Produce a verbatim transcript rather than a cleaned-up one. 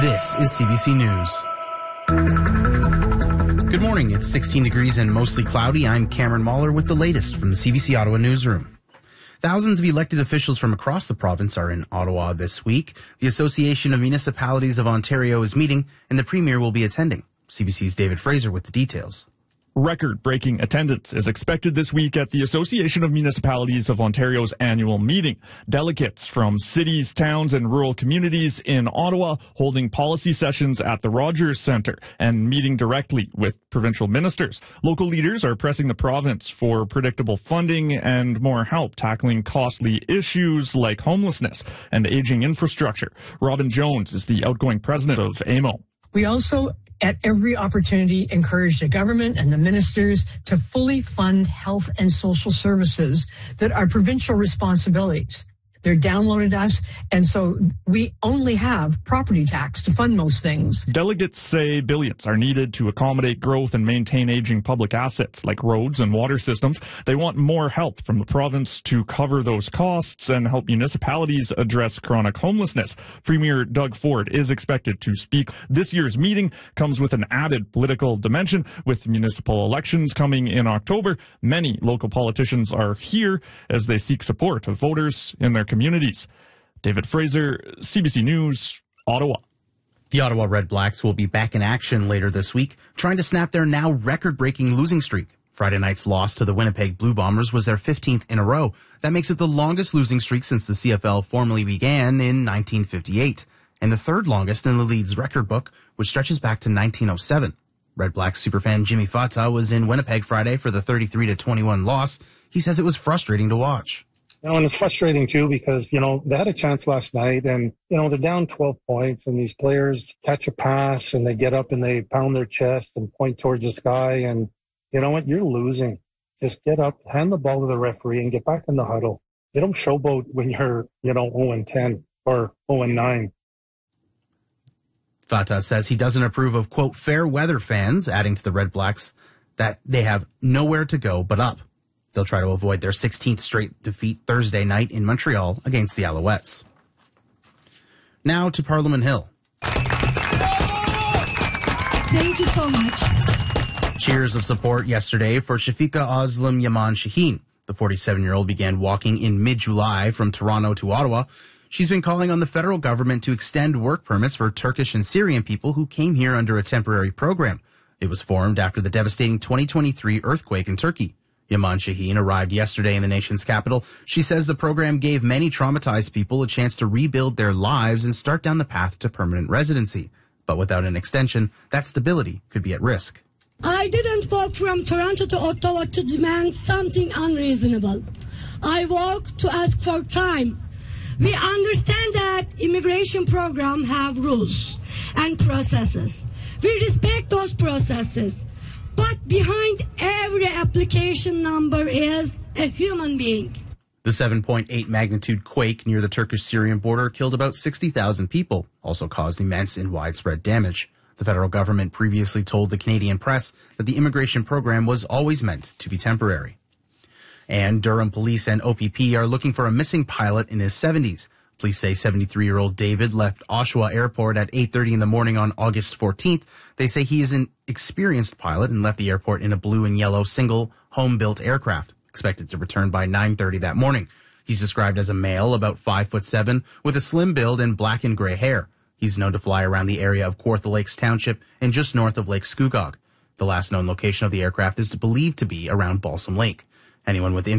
This is C B C News. Good morning. It's sixteen degrees and mostly cloudy. I'm Cameron Mahler with the latest from the C B C Ottawa newsroom. Thousands of elected officials from across the province are in Ottawa this week. The Association of Municipalities of Ontario is meeting, and the Premier will be attending. C B C's David Fraser with the details. Record-breaking attendance is expected this week at the Association of Municipalities of Ontario's annual meeting. Delegates from cities, towns, and rural communities in Ottawa holding policy sessions at the Rogers Centre and meeting directly with provincial ministers. Local leaders are pressing the province for predictable funding and more help tackling costly issues like homelessness and aging infrastructure. Robin Jones is the outgoing president of A M O. We also, at every opportunity, encourage the government and the ministers to fully fund health and social services that are provincial responsibilities. They're downloaded us, and so we only have property tax to fund most things. Delegates say billions are needed to accommodate growth and maintain aging public assets like roads and water systems. They want more help from the province to cover those costs and help municipalities address chronic homelessness. Premier Doug Ford is expected to speak. This year's meeting comes with an added political dimension. With municipal elections coming in October, many local politicians are here as they seek support of voters in their communities. David Fraser, C B C News, Ottawa. The Ottawa Red Blacks will be back in action later this week, trying to snap their now record-breaking losing streak. Friday night's loss to the Winnipeg Blue Bombers was their fifteenth in a row. That makes it the longest losing streak since the C F L formally began in nineteen fifty-eight, and the third longest in the league's record book, which stretches back to nineteen oh seven. Red Blacks superfan Jimmy Fata was in Winnipeg Friday for the thirty-three to twenty-one loss. He says it was frustrating to watch. You know, and it's frustrating, too, because, you know, they had a chance last night and, you know, they're down twelve points and these players catch a pass and they get up and they pound their chest and point towards the sky. And you know what? You're losing. Just get up, hand the ball to the referee and get back in the huddle. You don't showboat when you're, you know, oh and ten or oh and nine. Fata says he doesn't approve of, quote, fair weather fans, adding to the Red Blacks that they have nowhere to go but up. They'll try to avoid their sixteenth straight defeat Thursday night in Montreal against the Alouettes. Now to Parliament Hill. Thank you so much. Cheers of support yesterday for Shafiqa Aslam Yaman Shaheen. The forty-seven-year-old began walking in mid-July from Toronto to Ottawa. She's been calling on the federal government to extend work permits for Turkish and Syrian people who came here under a temporary program. It was formed after the devastating twenty twenty-three earthquake in Turkey. Yaman Shaheen arrived yesterday in the nation's capital. She says the program gave many traumatized people a chance to rebuild their lives and start down the path to permanent residency. But without an extension, that stability could be at risk. I didn't walk from Toronto to Ottawa to demand something unreasonable. I walked to ask for time. We understand that immigration programs have rules and processes. We respect those processes. But behind every application number is a human being. The seven point eight magnitude quake near the Turkish-Syrian border killed about sixty thousand people, also caused immense and widespread damage. The federal government previously told the Canadian press that the immigration program was always meant to be temporary. And Durham Police and O P P are looking for a missing pilot in his seventies. Police say seventy-three-year-old David left Oshawa Airport at eight thirty in the morning on August fourteenth. They say he is an experienced pilot and left the airport in a blue and yellow single home-built aircraft, expected to return by nine thirty that morning. He's described as a male, about five foot seven, with a slim build and black and gray hair. He's known to fly around the area of Kawartha Lakes Township and just north of Lake Scugog. The last known location of the aircraft is believed to be around Balsam Lake. Anyone with